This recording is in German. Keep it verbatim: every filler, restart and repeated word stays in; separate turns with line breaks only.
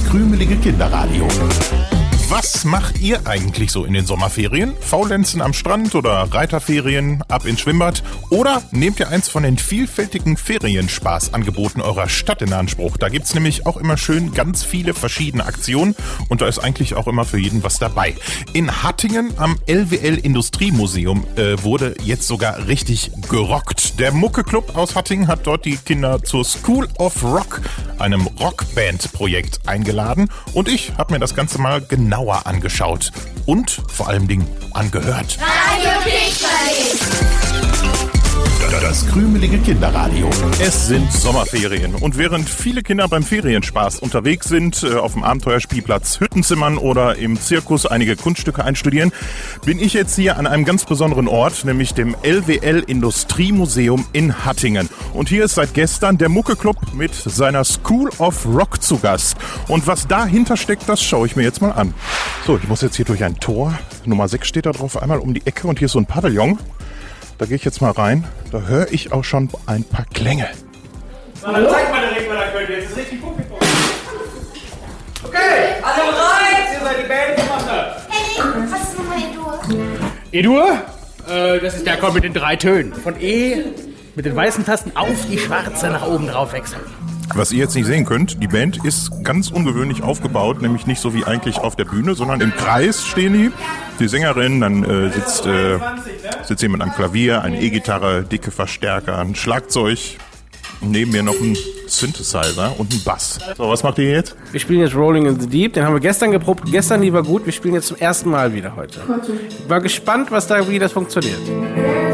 krümelige Kinderradio. Was macht ihr eigentlich so in den Sommerferien? Faulenzen am Strand oder Reiterferien ab ins Schwimmbad? Oder nehmt ihr eins von den vielfältigen Ferienspaßangeboten eurer Stadt in Anspruch? Da gibt's nämlich auch immer schön ganz viele verschiedene Aktionen und da ist eigentlich auch immer für jeden was dabei. In Hattingen am L W L Industriemuseum äh, wurde jetzt sogar richtig gerockt. Der Mucke-Club aus Hattingen hat dort die Kinder zur School of Rock, einem Rockband-Projekt, eingeladen und ich habe mir das Ganze mal genau angeschaut und vor allem Dingen angehört.
Radio Picknick.
Das krümelige Kinderradio. Es sind Sommerferien und während viele Kinder beim Ferienspaß unterwegs sind, auf dem Abenteuerspielplatz Hüttenzimmern oder im Zirkus einige Kunststücke einstudieren, bin ich jetzt hier an einem ganz besonderen Ort, nämlich dem L W L Industriemuseum in Hattingen. Und hier ist seit gestern der Mucke-Club mit seiner School of Rock zu Gast. Und was dahinter steckt, das schaue ich mir jetzt mal an. So, ich muss jetzt hier durch ein Tor. Nummer sechs steht da drauf, einmal um die Ecke und hier ist so ein Pavillon. Da gehe ich jetzt mal rein. Da höre ich auch schon ein paar Klänge.
So, dann zeigt mal direkt, was ihr könnt. Jetzt ist richtig Publikum. Okay, alle bereit? Ihr seid die Band, was macht das?
Henning, was ist nochmal E-Dur?
E-Dur? Äh, das ist der Akkord mit den drei Tönen. Von E mit den weißen Tasten auf die schwarze nach oben drauf wechseln.
Was ihr jetzt nicht sehen könnt, die Band ist ganz ungewöhnlich aufgebaut, nämlich nicht so wie eigentlich auf der Bühne, sondern im Kreis stehen die. Die Sängerin, dann äh, sitzt, äh, sitzt jemand am Klavier, eine E-Gitarre, dicke Verstärker, ein Schlagzeug, neben mir noch ein Synthesizer und ein Bass. So, was macht ihr jetzt?
Wir spielen jetzt Rolling in the Deep, den haben wir gestern geprobt. Gestern lief er gut, wir spielen jetzt zum ersten Mal wieder heute. Ich war gespannt, was da, wie das funktioniert.